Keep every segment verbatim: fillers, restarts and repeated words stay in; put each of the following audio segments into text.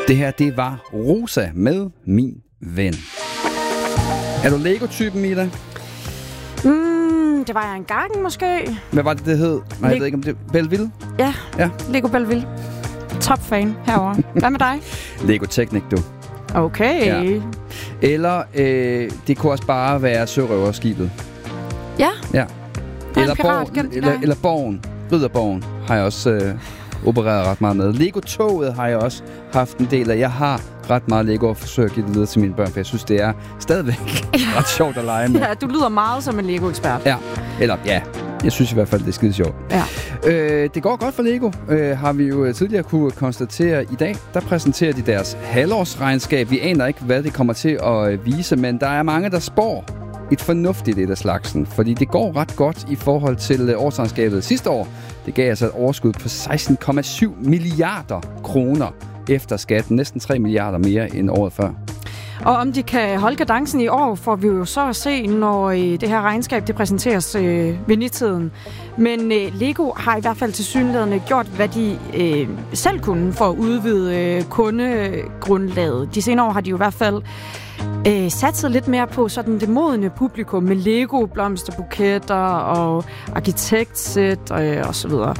Det her, det var Rosa med Min Ven. Er du Lego-typen, Ida? Mm, det var jeg engang, måske. Hvad var det, det hed? Nej, jeg ved ikke, om det er Belleville? Ja, ja. Lego Belleville. Top fan herovre. Hvad med dig? Lego Technic, du. Okay. Ja. Eller øh, det kunne også bare være Sørøverskibet. Ja. Ja. Eller, pirat, borgen, eller, eller Borgen. Ridderborgen har jeg også øh, opereret ret meget med. Lego-toget har jeg også haft en del af. Jeg har ret meget Lego og forsøger at give det videre til mine børn, for jeg synes, det er stadigvæk ret sjovt at lege med. Ja, du lyder meget som en Lego-ekspert. Ja, eller ja, jeg synes i hvert fald, det er skide sjovt. Ja. Øh, det går godt for Lego, øh, har vi jo tidligere kunne konstatere. I dag, der præsenterer de deres halvårsregnskab. Vi aner ikke, hvad det kommer til at vise, men der er mange, der spår et fornuftigt et af slagsen, fordi det går ret godt i forhold til årsregnskabet sidste år. Det gav altså et overskud på seksten komma syv milliarder kroner efter skatten. Næsten tre milliarder mere end året før. Og om de kan holde kadencen i år, får vi jo så at se, når øh, det her regnskab det præsenteres øh, ved nitiden. Men øh, Lego har i hvert fald tilsyneladende gjort, hvad de øh, selv kunne for at udvide øh, kundegrundlaget. De senere år har de jo i hvert fald øh, satset lidt mere på sådan det modne publikum med Lego, blomsterbuketter og arkitektsæt øh, og så videre.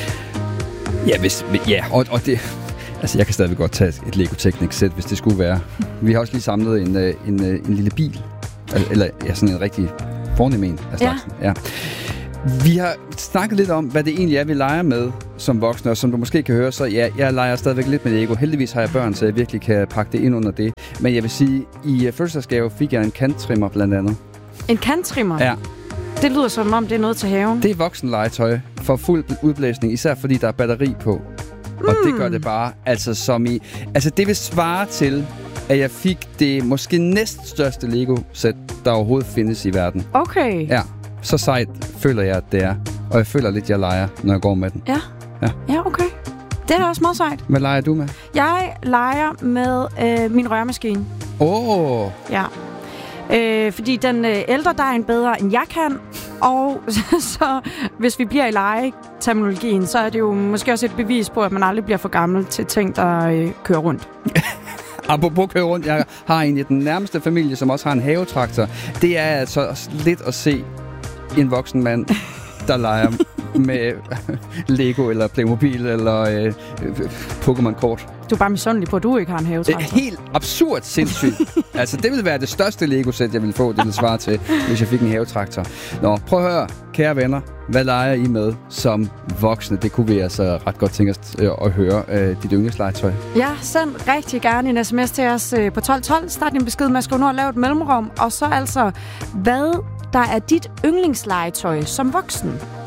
Ja, hvis, ja og, og det... Altså, jeg kan stadig godt tage et Lego Technic-sæt, hvis det skulle være. Vi har også lige samlet en, en, en, en lille bil. Eller ja, sådan en rigtig fornem en af slagsen. Ja. Ja. Vi har snakket lidt om, hvad det egentlig er, vi leger med som voksne. Og som du måske kan høre, så ja, jeg leger stadigvæk lidt med Lego. Heldigvis har jeg børn, så jeg virkelig kan pakke det ind under det. Men jeg vil sige, i fødselsdagsgave fik jeg en kanttrimmer blandt andet. En kanttrimmer? Ja. Det lyder som om, det er noget til haven. Det er voksenlegetøj for fuld udblæsning, især fordi der er batteri på. Og mm. det gør det bare, altså som i... Altså det vil svare til, at jeg fik det måske næststørste Lego-sæt, der overhovedet findes i verden. Okay. Ja, så sejt føler jeg, at det er. Og jeg føler lidt, at jeg leger, når jeg går med den. Ja, ja, ja okay. Det er også meget sejt. Hvad leger du med? Jeg leger med øh, min rørmaskine. Åh! Oh. Ja. Øh, fordi den øh, ældre, der er en bedre, end jeg kan. Og så, hvis vi bliver i legeterminologien, så er det jo måske også et bevis på, at man aldrig bliver for gammel til ting, der øh, kører rundt. Apropos køre rundt, jeg har egentlig den nærmeste familie, som også har en havetraktor. Det er altså lidt at se en voksen mand, der leger med Lego eller Playmobil eller øh, Pokémon-kort. Du er bare misundelig på, at du ikke har en havetraktor. Det er helt absurd sindssygt. Altså, det ville være det største Lego-sæt, jeg ville få, det ville svare til, hvis jeg fik en havetraktor. Nå, prøv at høre, kære venner. Hvad leger I med som voksne? Det kunne vi altså ret godt tænke os øh, at høre øh, dit yndlingslegetøj. Ja, send rigtig gerne en sms til os øh, på tolv tolv. Start din besked med at skrive nord og lave et mellemrum. Og så altså, hvad der er dit yndlingslegetøj som voksen.